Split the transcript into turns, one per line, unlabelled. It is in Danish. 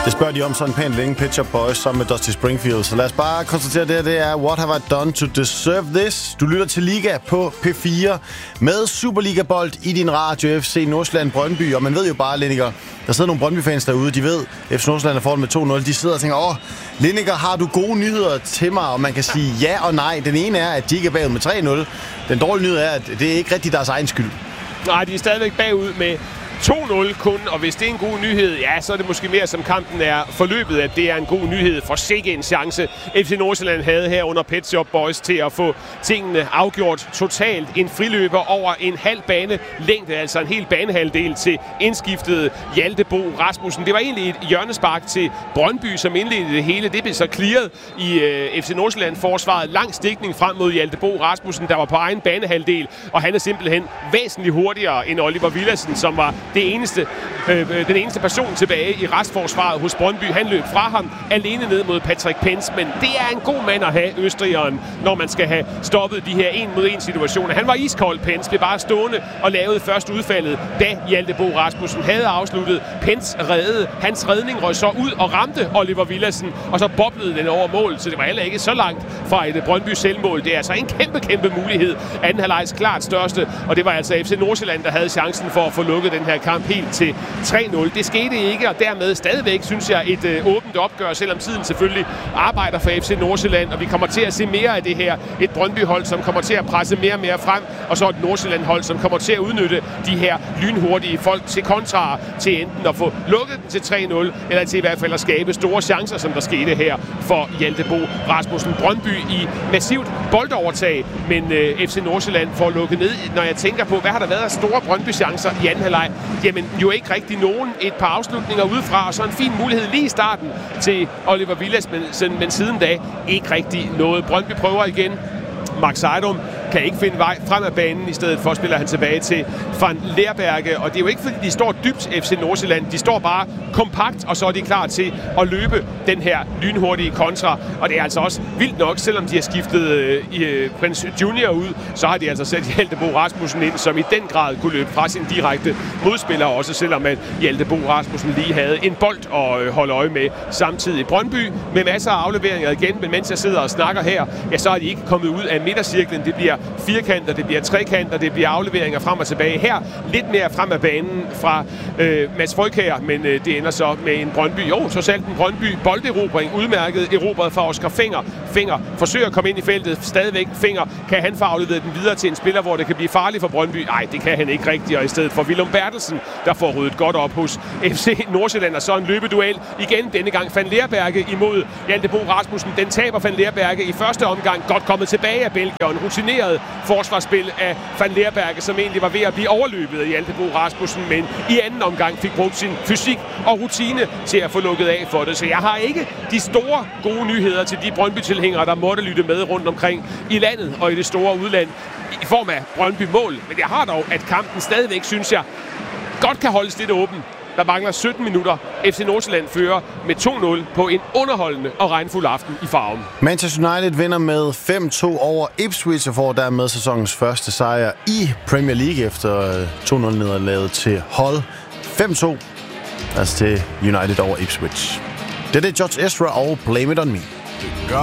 Det spørger de om sådan pænt længe, Pet Shop Boys sammen med Dusty Springfield. Så lad os bare konstatere det er What Have I Done To Deserve This? Du lytter til Liga på P4 med Superliga-bold i din radio. FC Nordsjælland Brøndby. Og man ved jo bare, Lineker, der sidder nogle Brøndby-fans derude, de ved, FC Nordsjælland er foran med 2-0. De sidder og tænker, Lineker, har du gode nyheder til mig? Og man kan sige ja og nej. Den ene er, at de ikke er bagud med 3-0. Den dårlige nyhed er, at det er ikke rigtig deres egen skyld.
Nej, de er stadigvæk bagud med 2-0 kun, og hvis det er en god nyhed, ja, så er det måske mere som kampen er forløbet, at det er en god nyhed for sikke en chance. FC Nordsjælland havde her under Pet Shop Boys til at få tingene afgjort totalt. En friløber over en halv bane længde, altså en hel banehalvdel til indskiftet Hjalte Bo Rasmussen. Det var egentlig et hjørnespark til Brøndby, som indledte det hele. Det blev så clearet i FC Nordsjælland forsvaret. Lang stikning frem mod Hjalte Bo Rasmussen, der var på egen banehalvdel, og han er simpelthen væsentligt hurtigere end Oliver Villadsen, som var den eneste person tilbage i restforsvaret hos Brøndby. Han løb fra ham alene ned mod Patrick Pence, men det er en god mand at have, østrigeren, når man skal have stoppet de her 1-mod-1 situationer. Han var iskold, Pence, blev bare stående og lavede først udfaldet, da Hjalte Bo Rasmussen havde afsluttet. Pence reddede. Hans redning røg så ud og ramte Oliver Villadsen, og så boblede den over mål, så det var heller ikke så langt fra et Brøndby selvmål. Det er altså en kæmpe mulighed. Anden halvlejs klart største, og det var altså FC Nordsjælland, der havde chancen for at få lukket den her kamp helt til 3-0. Det skete ikke, og dermed stadigvæk, synes jeg, et åbent opgør, selvom tiden selvfølgelig arbejder for FC Nordsjælland, og vi kommer til at se mere af det her. Et Brøndby-hold, som kommer til at presse mere og mere frem, og så et Nordsjælland-hold, som kommer til at udnytte de her lynhurtige folk til kontra, til enten at få lukket den til 3-0, eller til i hvert fald at skabe store chancer, som der skete her for Hjalte Bo Rasmussen. Brøndby i massivt boldovertag, men FC Nordsjælland får lukket ned. Når jeg tænker på, hvad har der været af store Brøndby-chancer i anden halvleg? Jamen, jo ikke rigtig nogen. Et par afslutninger udefra, og så en fin mulighed lige i starten til Oliver Villadsen, men siden da ikke rigtig noget. Brøndby prøver igen. Max Ejdom kan ikke finde vej frem af banen. I stedet for spiller han tilbage til Van Leerberge. Og det er jo ikke, fordi de står dybt, FC Nordsjælland. De står bare kompakt, og så er de klar til at løbe den her lynhurtige kontra. Og det er altså også vildt nok, selvom de har skiftet Prince Junior ud, så har de altså sat Hjalte Bo Rasmussen ind, som i den grad kunne løbe fra sin direkte modspiller, også selvom at Hjalte Bo Rasmussen lige havde en bold at holde øje med samtidig. Brøndby med masser af afleveringer igen, men mens jeg sidder og snakker her, ja, så er de ikke kommet ud af midtercirklen. Det bliver firkanter, det bliver trekanter, det bliver afleveringer frem og tilbage. Her lidt mere frem af banen fra Mads Frøkjær, men det ender så med en Brøndby. Så selv en Brøndby bolderobring, udmærket erobret fra Oscar Fenger. Fenger forsøger at komme ind i feltet, stadigvæk Fenger. Kan han få afleveret den videre til en spiller, hvor det kan blive farligt for Brøndby? Nej, det kan han ikke rigtigt, og i stedet for Willum Bertelsen, der får ryddet godt op hos FC Nordsjælland, og så en løbeduel igen, denne gang Van Leerberge imod Hjalte Bo Rasmussen. Den taber Van Leerberge i første omgang, godt kommet tilbage af Belgien, og en rutineret forsvarsspil af Van Leerberge, som egentlig var ved at blive overløbet af Hjalte Bo Rasmussen, men i anden omgang fik brugt sin fysik og rutine til at få lukket af for det. Så jeg har ikke de store gode nyheder til de Brøndby-tilhængere, der måtte lytte med rundt omkring i landet og i det store udland i form af Brøndby-mål. Men jeg har dog, at kampen stadigvæk, synes jeg, godt kan holdes lidt åben. Der mangler 17 minutter. FC Nordsjælland fører med 2-0 på en underholdende og regnfuld aften i Farum.
Manchester United vinder med 5-2 over Ipswich og får dermed sæsonens første sejr i Premier League efter 2-0-nederlaget til Hull. 5-2 altså til United over Ipswich. Det er George Ezra og Blame It On Me.